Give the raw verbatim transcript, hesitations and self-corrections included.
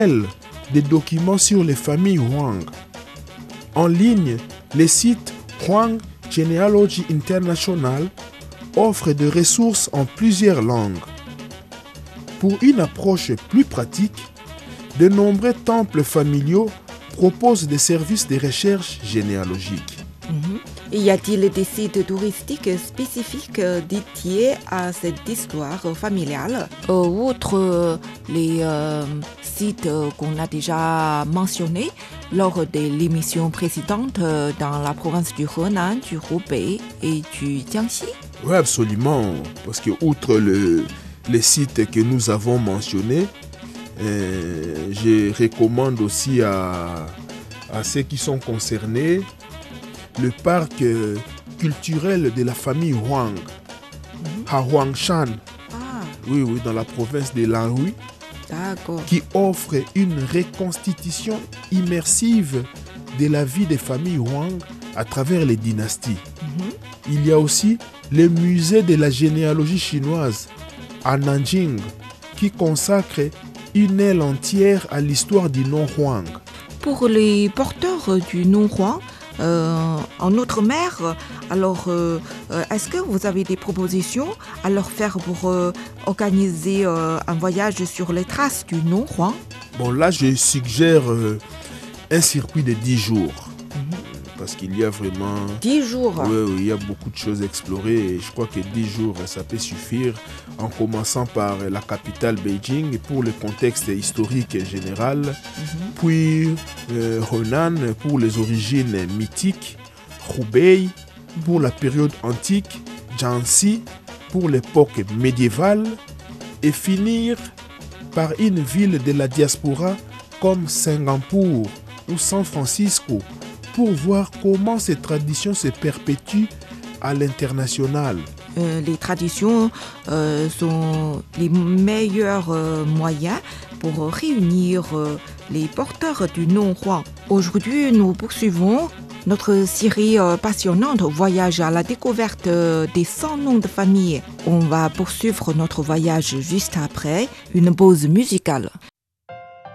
des documents sur les familles Huang. En ligne, le site Huang Genealogy International offre des ressources en plusieurs langues. Pour une approche plus pratique, de nombreux temples familiaux proposent des services de recherche généalogique. Mm-hmm. Y a-t-il des sites touristiques spécifiques dédiés à cette histoire familiale? euh, Outre euh, les euh, sites euh, qu'on a déjà mentionnés lors de l'émission précédente euh, dans la province du Henan, du Hubei et du Jiangxi? Oui, absolument. Parce que outre le, les sites que nous avons mentionnés, euh, je recommande aussi à, à ceux qui sont concernés le parc euh, culturel de la famille Huang, mm-hmm. à Huangshan, ah. oui, oui, dans la province de Lanhui, qui offre une reconstitution immersive de la vie des familles Huang à travers les dynasties. Mm-hmm. Il y a aussi le musée de la généalogie chinoise à Nanjing, qui consacre une aile entière à l'histoire du nom Huang. Pour les porteurs du nom Huang, Euh, en Outre-mer, alors euh, est-ce que vous avez des propositions à leur faire pour euh, organiser euh, un voyage sur les traces du nom Huang? Bon, là, je suggère euh, un circuit de dix jours. Mm-hmm. Parce qu'il y a vraiment... dix jours Oui, oui, il y a beaucoup de choses à explorer et je crois que dix jours, ça peut suffire, en commençant par la capitale Beijing pour le contexte historique général, mm-hmm. puis euh, Henan pour les origines mythiques, Hubei pour la période antique, Jiangxi pour l'époque médiévale et finir par une ville de la diaspora comme Singapour ou San Francisco, pour voir comment ces traditions se perpétuent à l'international. Euh, les traditions euh, sont les meilleurs euh, moyens pour réunir euh, les porteurs du nom Huang. Aujourd'hui, nous poursuivons notre série euh, passionnante Voyage à la découverte euh, des cent noms de famille. On va poursuivre notre voyage juste après une pause musicale.